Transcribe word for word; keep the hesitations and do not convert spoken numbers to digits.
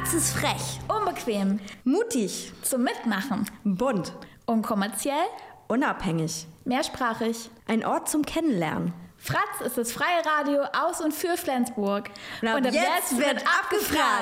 Fratz ist frech, Unbequem, mutig, zum Mitmachen, bunt, unkommerziell, unabhängig, mehrsprachig. ein Ort zum Kennenlernen. Fratz ist das freie Radio aus und für Flensburg. Und ab jetzt wird abgefragt.